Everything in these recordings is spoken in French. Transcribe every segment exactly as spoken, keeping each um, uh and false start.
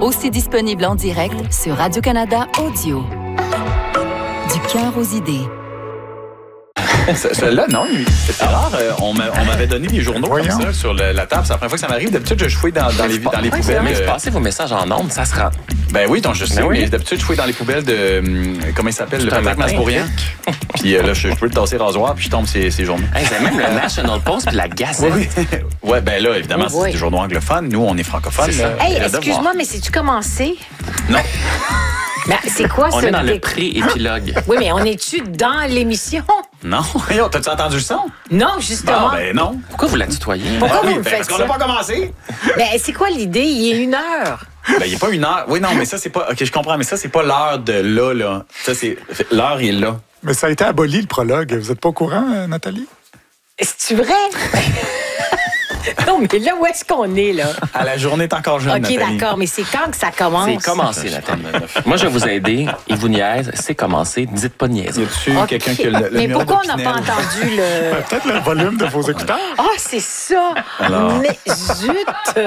Aussi disponible en direct sur Radio-Canada Audio. Du cœur aux idées. Celle-là, non, c'est rare. Euh, on, m'a, on m'avait donné des journaux Voyons. comme ça sur le, la table. C'est la première fois que ça m'arrive. D'habitude, je fouille dans, dans les, dans les poubelles. Mais passez vos messages en ondes, ça se rend. Ben oui, donc je sais, ben oui. mais d'habitude, je fouille dans les poubelles de... Comment il s'appelle? Le Patrick Masbourian. Puis euh, là, je, je peux le tasser rasoir, puis je tombe ces, ces journaux. Hey, c'est même le National Post puis la Gazette. Oui, oui. Ouais, ben là, évidemment, oui, oui. c'est des journaux anglophones. Nous, on est francophones. C'est hey, excuse-moi, mais c'est-tu commencé? Non. Ben, c'est quoi ça? On est dans le pré-épilogue. Oui, mais on est-tu dans l'émission? Non. T'as-tu entendu le son? Non, justement. Bon, ben non. Pourquoi vous la tutoyez? Pourquoi ah, vous oui, me ben, faites parce ça? qu'on n'a pas commencé. Ben, c'est quoi l'idée? Il est une heure. Ben, il n'est pas une heure. Oui, non, mais ça, c'est pas... OK, je comprends, mais ça, c'est pas l'heure de là, là. Ça, c'est... L'heure, il est là. Mais ça a été aboli, le prologue. Vous n'êtes pas au courant, Nathalie? C'est-tu vrai? Non, mais là, où est-ce qu'on est, là? À la journée est encore jeune, OK, Nathalie. d'accord, mais c'est quand que ça commence? C'est commencé, Nathalie. Moi, je vais vous aider. Il vous niaise. C'est commencé. Dites pas de niaiser. Y a-tu okay. quelqu'un qui a le, le Mais numéro pourquoi de on n'a pas Pinel? entendu le... Peut-être le volume de vos écouteurs. Ah, oh, c'est ça! Alors. Mais zut!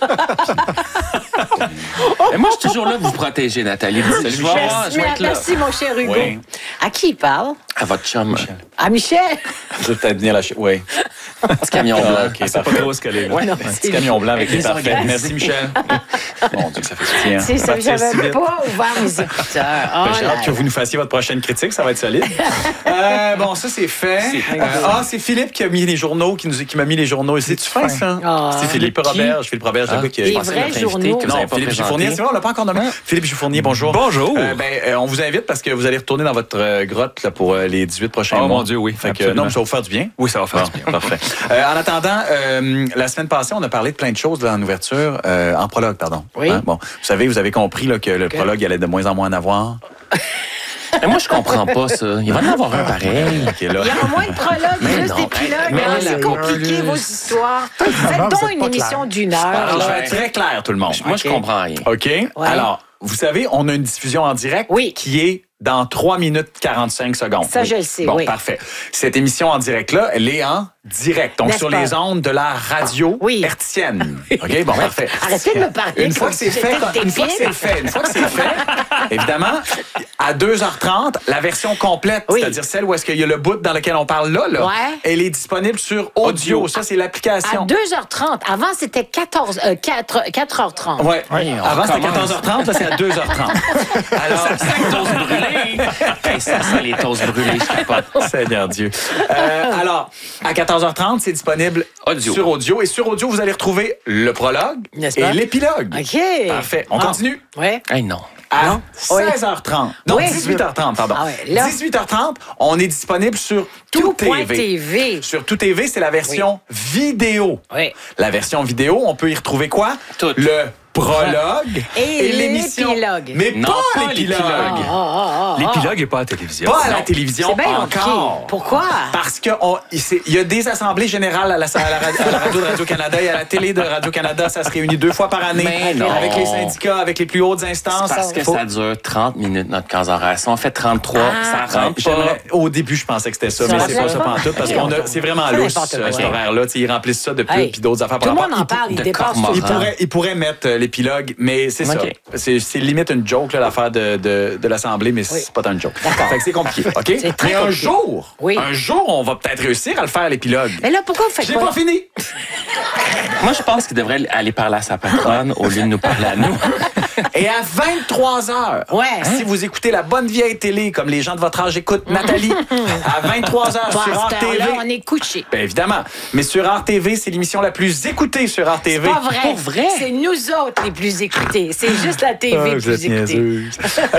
Mais moi, je suis toujours là pour vous protéger, Nathalie. Je vais avoir- je vais être là. Merci, mon cher Hugo. Oui. À qui il parle? À votre chum. À Michel? Je vais peut-être venir la... Ch- Oui. Petit camion Ah, blanc. OK, c'est pas trop ce qu'elle est là. Ouais, non, Petit c'est- camion blanc avec les Les parfaits. organismes. Merci, Michel. Mon Dieu, que ça fait soutien. C'est ça, Partir si j'avais vite. pas ouvert mes écouteurs. Oh, Ben, j'ai hâte là. que vous nous fassiez votre prochaine critique, ça va être solide. euh, bon, ça, c'est fait. Euh, ah, c'est Philippe qui a mis les journaux, qui, nous, qui m'a mis les journaux. C'est-tu fin, ça? Ah. C'est Philippe Qui? Robert. Philippe Robert, Ah, le gars qui a... Des je pensais vrais notre journaux. invité, que vous Non, avez pas Philippe présenté. Giuffournier, C'est vrai, on l'a pas encore nommé. Philippe Giuffournier, bonjour. Bonjour. Euh, ben, euh, on vous invite parce que vous allez retourner dans votre euh, grotte là, pour euh, les dix-huit prochains Oh, mois. mon Dieu, oui, Fait que, absolument. non, ça va vous faire du bien. Oui, ça va faire Bon, du bien. Parfait. Euh, en attendant, euh, la semaine passée, on a parlé de plein de choses là, en ouverture, euh, en prologue, pardon. Oui. Hein? Bon, vous savez, vous avez compris là, que le Okay. prologue allait de moins en moins en avoir. Mais moi, je comprends pas ça. Il va en avoir un pareil. OK, là. Il y a moins de prologue, Mais plus non. d'épilogue. Mais Ah, là, c'est là, compliqué, là, vos là. histoires. Finalement, Faites vous donc êtes une pas émission clair. d'une heure. Alors, je là. vais être très clair, tout le monde. Moi, je OK. comprends rien. OK? Alors, vous savez, on a une diffusion en direct Oui. qui est dans trois minutes quarante-cinq secondes. Ça, je le sais, Bon, oui. parfait. Cette émission en direct-là, elle est en direct. Donc, N'est-ce sur pas? les ondes de la radio Oui. hertzienne. OK? Bon, parfait. Arrêtez de me parler. Une fois comme que c'est si fait, j'étais une fois que c'est débile. fait, une fois que c'est fait, évidemment, à deux heures trente, la version complète, Oui. c'est-à-dire celle où est-ce qu'il y a le bout dans lequel on parle là, là Ouais. elle est disponible sur audio. Audio. Ça, c'est À l'application. deux heures trente. Avant, c'était quatorze, euh, quatre, quatre heures trente. Ouais. Oui, on Avant, c'était recommence. quatorze heures trente, là, c'est à deux heures trente. Alors, Toast brûlée. Hey, ça sent les toasts brûlés, je capote. Seigneur Dieu. Euh, alors, à quatorze heures trente, c'est disponible Audio. sur audio. Et sur audio, vous allez retrouver le prologue N'est-ce et pas? l'épilogue. OK. Parfait. On Ah. continue? Ouais. Hey, non. À seize heures trente. Non, Oui. dix-huit heures trente, pardon. Ah ouais, là- dix-huit heures trente, on est disponible sur Tout Tout point T V. T V. Sur Tout T V, c'est la version vidéo. Oui. La version vidéo, on peut y retrouver quoi? Tout. Le prologue Et l'émission. l'épilogue. Mais Non, pas, pas l'épilogue. Ah, ah, ah, ah. L'épilogue n'est pas à la télévision. Pas à la Non. télévision C'est bien encore. compliqué. Pourquoi? Parce qu'il y a des assemblées générales à la, à la radio, à la radio de Radio-Canada et à la télé de Radio-Canada. Ça se réunit deux fois par année Mais non. avec les syndicats, avec les plus hautes instances. Parce que Faut- ça dure trente minutes, notre case horaire. Si on fait trente-trois, Ah. ça rentre pas. J'aimerais- Au début, je pensais que c'était ça, Ça mais va c'est pas pas? ça pantoute parce Ok. qu'on a, c'est vraiment C'est lousse, n'importe euh, quoi. cet horaire-là. Tu sais, ils remplissent ça de pubs Hey, puis d'autres affaires. Tout le par monde en rapport- parle, il de dépasse corps tout. Il morant. pourrait, il pourrait mettre euh, l'épilogue, mais c'est ça. OK. C'est, c'est limite une joke, là, l'affaire de, de, de l'Assemblée, mais c'est pas tant une joke. D'accord. Fait que c'est compliqué, OK? C'est très mais un compliqué. jour, Oui. un jour, on va peut-être réussir à le faire, l'épilogue. Mais là, pourquoi vous faites Je l'ai pas... pas fini. Moi, je pense qu'il devrait aller parler à sa patronne au lieu de nous parler à nous. Et à vingt-trois heures, Ouais. si vous écoutez la bonne vieille télé, comme les gens de votre âge écoutent, Nathalie, à vingt-trois heures Bon, sur à R cette T V. heure-là, on est couché. Ben évidemment. Mais sur R T V, c'est l'émission la plus écoutée sur R T V. Pas vrai. Pour vrai? C'est nous autres les plus écoutés. C'est juste la T V Ah, le vous êtes plus écoutée. niaiseuse.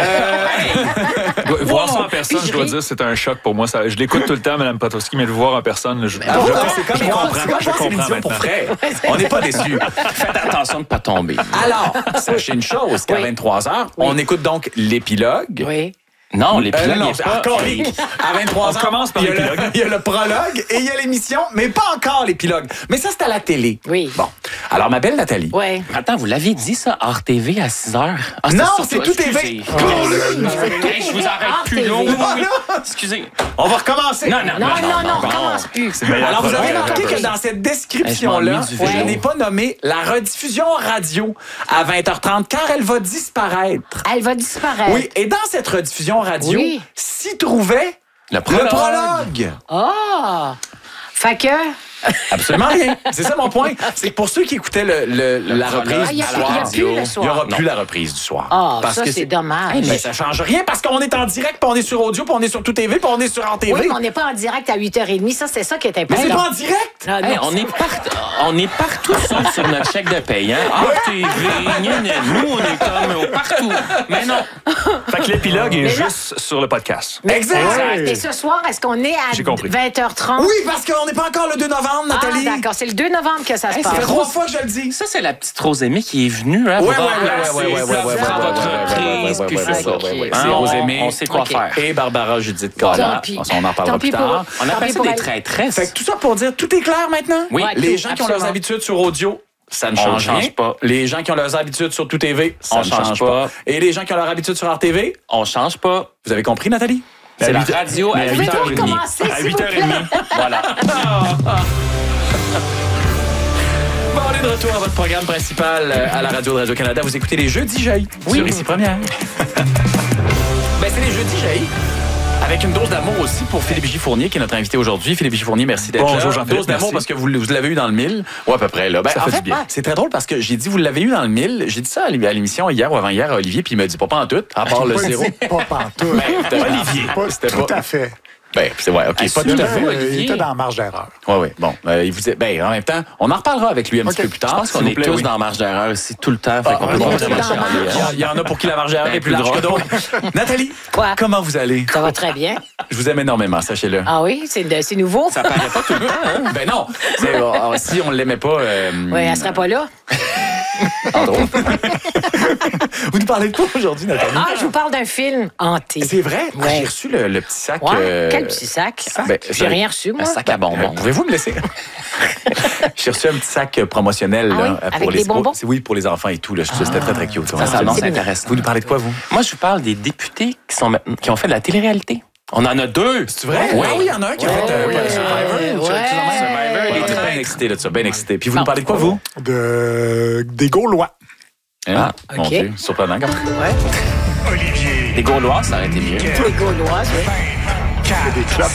Voir ça en Wow. personne, Puis je dois je dire, c'est un choc pour moi. Ça, je l'écoute tout le temps, Mme Potowski, mais le voir en personne, je, je, Ah, je- c'est comme je voir- comprends. c'est comme Je voir comprends l'émission pour maintenant. vrai. On n'est pas déçus. Faites attention de ne pas tomber. Alors, sachez une chose, qu'à Oui. vingt-trois heures, on écoute donc l'épilogue Oui. Non, l'épilogue Euh, non, n'est pas... encore Hey, à vingt-trois ans. On commence par il y a l'épilogue. le- Il y a le prologue et il y a l'émission, mais pas encore l'épilogue. Mais ça, c'est à la télé. Oui. Bon. Alors, ma belle Nathalie. Ouais. Attends, vous l'aviez dit, ça, hors T V à six heures? Ah, Non, surtout- c'est tout T V. excusez. Hey, je vous arrête Hors plus T V. long. Oui, oui, oui. Voilà. Excusez. On va recommencer. Non, non, Non, non, non, bon. recommence plus. C'est le meilleur Alors, vous avez prologue. remarqué que dans cette description-là, Hey, je m'ennuie du je vélo. n'ai pas nommé la rediffusion radio à vingt heures trente, car elle va disparaître. Elle va disparaître. Oui, et dans cette rediffusion radio, Oui. s'y trouvait Le le prologue. prologue. Ah! Fait que... Absolument rien. C'est ça mon point. C'est que pour ceux qui écoutaient le, le- la prologue. reprise Ah, il y du a, soir, il y a plus le il n'y soir. aura Non. plus la reprise du soir. Ah, Parce ça, que c'est dommage. Mais ça change rien parce qu'on est en direct, puis on est sur audio, puis on est sur tout T V, puis on est sur en T V. Oui, mais on n'est pas en direct à huit heures trente. Ça, c'est ça qui est Mais important. c'est pas en direct. Ah, non. Hey, on, est part- on est partout sauf sur notre chèque de paye. Hein? Ah, T V, gna, gna. Nous, on est comme euh, partout. Mais non. Fait que l'épilogue est Mais là- juste sur le podcast. Mais, Exact. exact. Et ce soir, est-ce qu'on est à J'ai compris. vingt heures trente? Oui, parce qu'on n'est pas encore le deux novembre, Ah, Nathalie. d'accord. C'est le deux novembre que ça se Hey, Ça fait passe. trois fois que je le dis. Ça, c'est la petite Rosémie qui est venue. Hein, Ouais, pour ouais, ouais, remplacer ouais, ouais, ouais, ouais, ouais, ça, ouais, votre ouais, ouais, reprise, ouais, puis ouais, c'est ouais, ça. ouais, ouais, ouais. Hein, C'est on- Rosémie. On sait quoi OK. faire. Et Barbara Judith Collin. Tant pis. On en parlera Tant plus pis pour tard. eux. On Tant appelle pis ça pour des elle. traîtresses. Fait que tout ça pour dire, tout est clair maintenant? Oui. Ouais, Les tout, gens qui ont leurs absolument. habitudes sur audio, ça ne On change change rien. pas. Les gens qui ont leurs habitudes sur tout T V, ça On ne change change pas. pas. Et les gens qui ont leurs habitudes sur R T V, On change pas. vous avez compris, Nathalie? C'est la huit- radio à mais à huit huit heures heures trente. recommencer, À s'il vous huit heures plaît. trente. Voilà. Bon, on est de retour à votre programme principal euh, à la radio de Radio-Canada. Vous écoutez les Jeudis Jaillis sur Ici Première. Ben, c'est les Jeudis Jaillis. Avec une dose d'amour aussi pour Philippe J. Fournier, qui est notre invité aujourd'hui. Philippe J. Fournier, merci d'être là. Bonjour, Jean-Philippe, Dose d'amour merci. parce que vous, vous l'avez eu dans le mille. Ou à peu près, là. Ben, Ça en fait fait, du bien. c'est très drôle parce que j'ai dit, vous l'avez eu dans le mille. J'ai dit ça à l'émission hier ou avant-hier à Olivier, puis il m'a dit pas pas en tout, à part le Pas zéro. dit pas pantoute. Ben, Olivier. Pas c'était tout pas- à fait. Ben, c'est ouais, OK, pas tout à Il fait. vous, était- il Olivier? était dans la marge d'erreur. Oui, oui. Bon, euh, il vous dit, ben, en même temps, on en reparlera avec lui un petit OK. peu plus tard. Je pense qu'on s'il est vous plaît, tous oui. dans la marge d'erreur ici tout le temps. Fait qu'on Ah, peut bon, pas c'est vraiment dans la chialer, Il y hein. en- il y en a pour qui la marge d'erreur Ben, est plus plus large que drôle. d'autres. Nathalie, Quoi? comment vous allez? Ça va très bien. Je vous aime énormément, sachez-le. Ah oui, c'est de- c'est nouveau. Ça paraît pas tout le temps. Hein? Ben non, c'est- alors, si on ne l'aimait pas... euh, Oui, elle serait pas là. entre autres. Vous nous parlez de quoi aujourd'hui, Nathalie? Ah, je vous parle d'un film hanté. C'est vrai? Ah, Ouais. j'ai reçu le, le petit sac... Ouais, euh, quel petit sac. Ben, J'ai ça- rien reçu, moi. Un sac à Euh, bonbons. Pouvez-vous me laisser? J'ai reçu un petit sac euh, promotionnel Ah là, oui? euh, pour Avec les des bonbons? c'est- Oui, pour les enfants et tout. Là. Je trouve que c'était très, très cute. Ça s'annonce C'est intéressant. Vous nous parlez de quoi, vous? Moi, je vous parle des députés qui, sont, maintenant- qui ont fait de la télé-réalité. On en a deux. C'est vrai? Oui. Ah oui, il y en a un qui a fait euh, Ouais. quoi, Survivor. Ouais. Quelque chose de même? Ouais. On est bien excités de ça, bien excités. Puis vous nous parlez de quoi, vous? De, des Gaulois. Hein? Mon OK. Dieu, surprenant. Comme... Ouais. Les Gaulois, ça aurait été mieux. Les Gauloises, oui. Des clubs.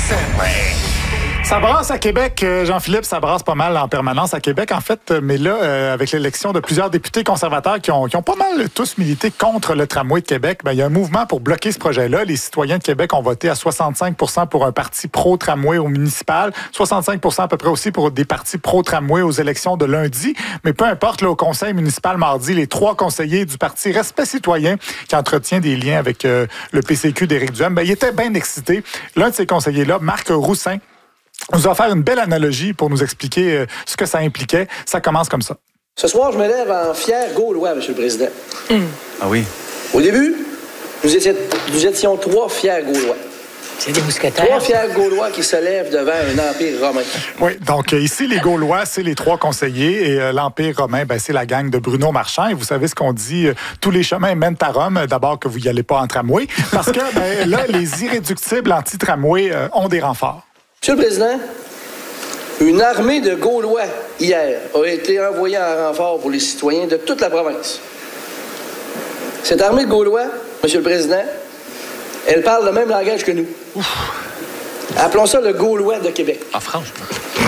Ça brasse à Québec, euh, Jean-Philippe, ça brasse pas mal en permanence à Québec, en fait. Mais là, euh, avec l'élection de plusieurs députés conservateurs qui ont, qui ont pas mal tous milité contre le tramway de Québec, ben, il y a un mouvement pour bloquer ce projet-là. Les citoyens de Québec ont voté à soixante-cinq pour cent pour un parti pro-tramway au municipal, soixante-cinq pour cent à peu près aussi pour des partis pro-tramway aux élections de lundi. Mais peu importe, là, au conseil municipal mardi, les trois conseillers du parti Respect citoyen, qui entretient des liens avec euh, le P C Q d'Éric Duhem, ben, ils étaient bien excités. L'un de ces conseillers-là, Marc Roussin, nous a offert une belle analogie pour nous expliquer euh, ce que ça impliquait. Ça commence comme ça. Ce soir, je me lève en fier Gaulois, M. le Président. Ah oui? Au début, nous, étions, nous étions trois fiers Gaulois. C'est des mousquetaires. Trois fiers Gaulois qui se lèvent devant un empire romain. Oui, donc euh, ici, les Gaulois, c'est les trois conseillers et euh, l'Empire romain, ben, c'est la gang de Bruno Marchand. Et vous savez ce qu'on dit, euh, tous les chemins mènent à Rome. D'abord que vous n'y allez pas en tramway, parce que ben, là, les irréductibles anti-tramway euh, ont des renforts. Monsieur le Président, une armée de Gaulois, hier, a été envoyée en renfort pour les citoyens de toute la province. Cette armée de Gaulois, Monsieur le Président, elle parle le même langage que nous. Appelons ça le Gaulois de Québec. Ah, franchement.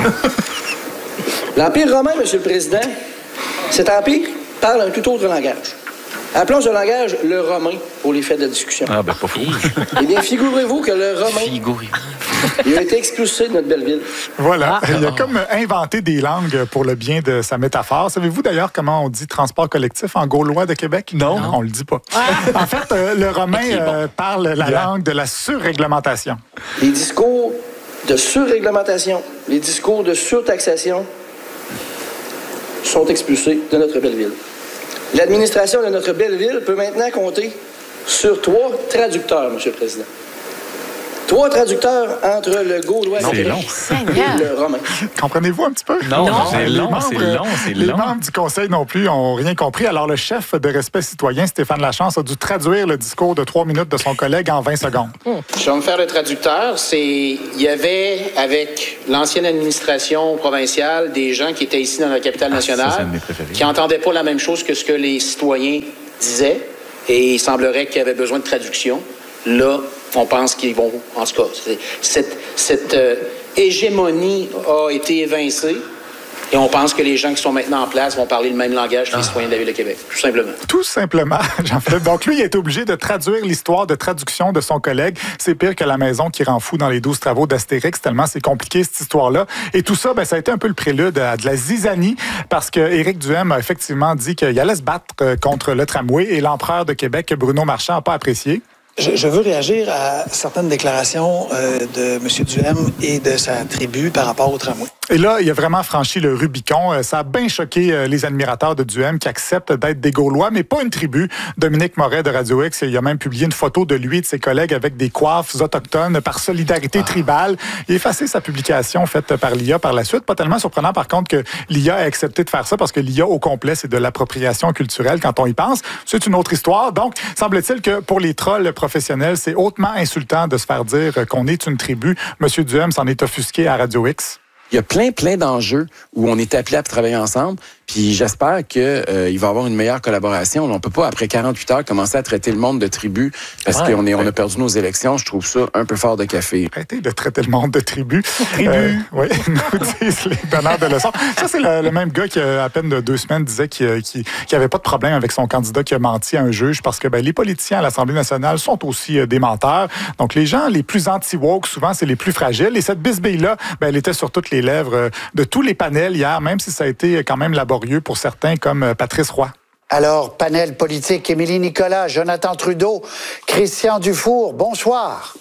L'Empire romain, Monsieur le Président, cet empire parle un tout autre langage. Appelons ce langage le romain pour les faits de discussion. Ah ben, pas fou. Eh bien, figurez-vous que le romain, Figurez. il a été expulsé de notre belle ville. Voilà, il a comme inventé des langues pour le bien de sa métaphore. Savez-vous d'ailleurs comment on dit transport collectif en gaulois de Québec? Non. On le dit pas. En fait, euh, le romain Ok, bon. euh, parle la Yeah. langue de la surréglementation. Les discours de surréglementation, les discours de surtaxation sont expulsés de notre belle ville. L'administration de notre belle ville peut maintenant compter sur trois traducteurs, M. le Président. Trois traducteurs entre le gaulois C'est long. et le romain. Comprenez-vous un petit peu? Non, Non. c'est Les long, membres, c'est long, c'est Les long. membres du Conseil non plus n'ont rien compris. Alors, le chef de Respect citoyen, Stéphane Lachance, a dû traduire le discours de trois minutes de son collègue en vingt secondes. Je vais me faire le traducteur. C'est, il y avait, avec l'ancienne administration provinciale, des gens qui étaient ici dans la capitale nationale, ça, c'est un de mes préférés. qui n'entendaient pas la même chose que ce que les citoyens disaient. Et il semblerait qu'il y avait besoin de traduction. Là, on pense qu'ils vont... En tout cas, c'est- cette, cette euh, hégémonie a été évincée. Et on pense que les gens qui sont maintenant en place vont parler le même langage que les citoyens de la Ville de Québec, tout simplement. Tout simplement, Jean-Philippe. Donc, lui, il est obligé de traduire l'histoire de traduction de son collègue. C'est pire que la maison qui rend fou dans les douze travaux d'Astérix, tellement c'est compliqué, cette histoire-là. Et tout ça, ben, ça a été un peu le prélude à de la zizanie, parce que Éric Duhem a effectivement dit qu'il allait se battre euh, contre le tramway, et l'empereur de Québec, Bruno Marchand, n'a pas apprécié. Je, je veux réagir à certaines déclarations euh, de M. Duhem et de sa tribu par rapport au tramway. Et là, il a vraiment franchi le Rubicon. Euh, Ça a bien choqué euh, les admirateurs de Duhem qui acceptent d'être des Gaulois, mais pas une tribu. Dominique Moret de Radio X, il a même publié une photo de lui et de ses collègues avec des coiffes autochtones par solidarité tribale. Il a effacé sa publication faite par l'I A par la suite. Pas tellement surprenant, par contre, que l'I A ait accepté de faire ça, parce que l'I A, au complet, c'est de l'appropriation culturelle quand on y pense. C'est une autre histoire. Donc, semble-t-il que pour les trolls professionnels, c'est hautement insultant de se faire dire qu'on est une tribu. Monsieur Duhem s'en est offusqué à Radio X. Il y a plein, plein d'enjeux où on est appelé à travailler ensemble. Puis j'espère qu'il euh, va y avoir une meilleure collaboration. On ne peut pas, après quarante-huit heures, commencer à traiter le monde de tribu parce Ouais, qu'on est, on ouais. a perdu nos élections. Je trouve ça un peu fort de café. Arrêtez de traiter le monde de tribu. Euh, oui, nous disent les donneurs de leçons. Ça, c'est le, le même gars qui, à peine de deux semaines, disait qu'il qu'il, qu'il avait pas de problème avec son candidat qui a menti à un juge parce que ben, les politiciens à l'Assemblée nationale sont aussi euh, des menteurs. Donc, les gens les plus anti-woke, souvent, c'est les plus fragiles. Et cette bisbille-là, ben, elle était sur toutes les lèvres euh, de tous les panels hier, même si ça a été quand même laborieux pour certains, comme euh, Patrice Roy. Alors, panel politique, Émilie Nicolas, Jonathan Trudeau, Christian Dufour, bonsoir.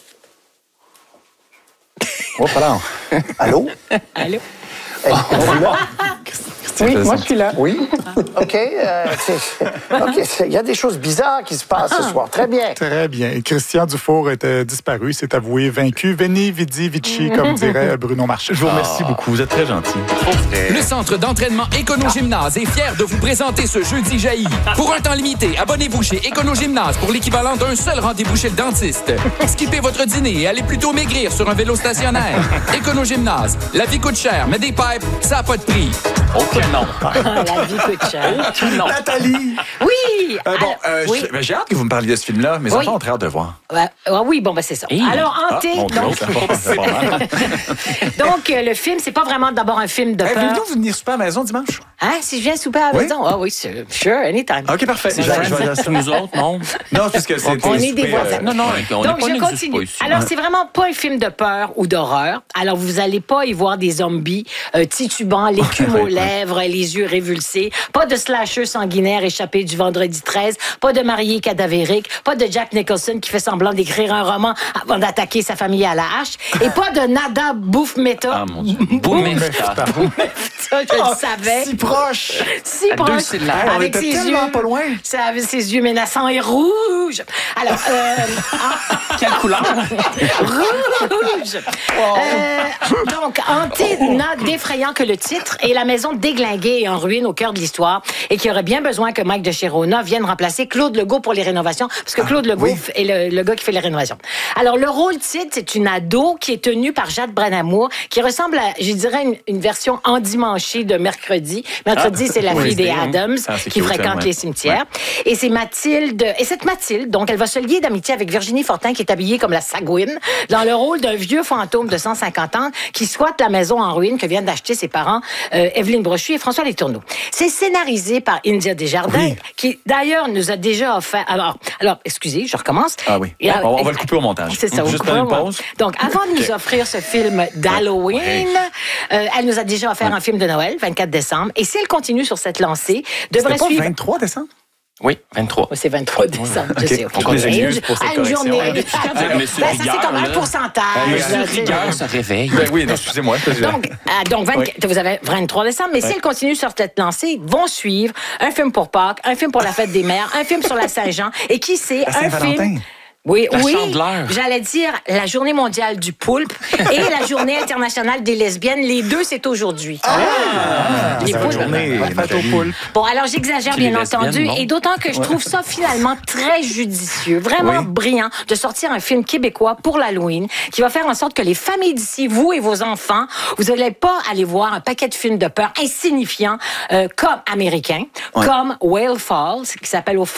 Oh, pardon. Allô? Allô? Êtes-vous là? Oui, moi, je suis là. Oui? OK. euh, c'est- OK, c'est- il y a des choses bizarres qui se passent ce soir. Très bien. Très bien. Et Christian Dufour était disparu, s'est avoué vaincu. Veni, vidi, vici, comme dirait Bruno Marchand. Je vous remercie beaucoup. Vous êtes très gentil. Le centre d'entraînement Écono-Gymnase est fier de vous présenter ce jeudi jailli. Pour un temps limité, abonnez-vous chez Écono-Gymnase pour l'équivalent d'un seul rendez-vous chez le dentiste. Skippez votre dîner et allez plutôt maigrir sur un vélo stationnaire. Écono-Gymnase, la vie coûte cher, mais des pipes, ça n'a pas de prix. OK, non. La vie coûte cher. Non. Nathalie! Oui! Euh, bon, alors, euh, oui. j'ai- ben, j'ai hâte que vous me parliez de ce film-là. Mes Oui. enfants ont très hâte de voir. Ouais, ouais, oui, bon, ben c'est ça. Alors, Hanté, Ah, mon Dieu, donc, c'est pas- c'est pas mal. donc euh, le film, c'est pas vraiment d'abord un film de Hey, peur. voulez-vous venir souper à la maison dimanche? Hein, si je viens souper à la Oui. maison? Ah oui, c'est- sure, anytime. OK, parfait. C'est Friends, nous autres, non? Non, parce que c'est... On c'est est des souper, voisins. euh, Non, non, on Donc, n'est pas je n'existe continue. pas ici. Alors, c'est vraiment pas un film de peur ou d'horreur. Alors, vous allez pas y voir des zombies euh, titubants, l'écume aux lèvres, les yeux révulsés, pas de slasher sanguinaire échappé du vendredi treize, pas de marié cadavérique, pas de Jack Nicholson qui fait semblant d'écrire un roman avant d'attaquer sa famille à la hache, et pas de nada bouffe méta. Ah, mon Dieu. Boumefta. Ça, je le savais. Si proche! Si À deux proche. syllabes. on Avec était ses tellement yeux. pas loin. Ça, avec ses yeux menaçants et rouges. Alors, euh, Quelle couleur? rouge. Euh, donc, Hanté n'a d'effrayant que le titre et la maison déglinguée et en ruine au cœur de l'histoire et qui aurait bien besoin que Mike de Chirona vienne remplacer Claude Legault pour les rénovations parce que Claude Legault oui. est le, le gars qui fait les rénovations. Alors, le rôle titre, c'est une ado qui est tenue par Jade Branamour qui ressemble à, je dirais, une, une version endimanchée de Mercredi. Mercredi, c'est la oui, fille des c'est- Adams Ah, c'est qui cute, fréquente ouais. les cimetières. Et c'est Mathilde, et cette Mathilde, donc, elle va se lier d'amitié avec Virginie Fortin, qui est habillée comme la Sagouine, dans le rôle d'un vieux fantôme de cent cinquante ans qui squatte la maison en ruine que viennent d'acheter ses parents, euh, Evelyne Brochu et François Letourneau. C'est scénarisé par India Desjardins, Oui. qui, d'ailleurs, nous a déjà offert... Alors, alors excusez, je recommence. Ah oui. Et, euh, on, on va le couper au montage. C'est ça, Juste vous faire une coupez au- pause. Donc, avant de nous offrir ce film d'Halloween, euh, elle nous a déjà offert un film de Noël, vingt-quatre décembre. Et si elle continue sur cette lancée, devrait C'était pas le suivre... vingt-trois décembre? Oui, vingt-trois. Oh, c'est vingt-trois décembre. Je OK. sais. Toutes mes excuses pour cette Ah, une correction. journée. Ah, depuis quand- Ben, Monsieur ça, Rigueur, c'est comme un là. pourcentage. Monsieur là, tu sais. Rigueur se réveille. Ben oui, non, excusez-moi. Donc, euh, donc vingt, Oui. vous avez vingt-trois décembre, mais si elle continue sur cette lancée, vont suivre un film pour Pâques, un film pour la fête des mères, un film sur la Saint-Jean, et qui sait, La un Saint-Valentin. film... Oui, La oui. Chandeleur. J'allais dire la journée mondiale du poulpe et la journée internationale des lesbiennes. Les deux, c'est aujourd'hui. Ah, Les bonne poulpes. journée, Bonne fête au poulpe. Bon, alors j'exagère Puis les bien lesbiennes, entendu, non? et d'autant que je trouve ça finalement très judicieux, vraiment Oui. brillant de sortir un film québécois pour l'Halloween qui va faire en sorte que les familles d'ici, vous et vos enfants, vous n'allez pas aller voir un paquet de films de peur insignifiants euh, comme américains, Ouais. comme Whale Falls, qui s'appelle au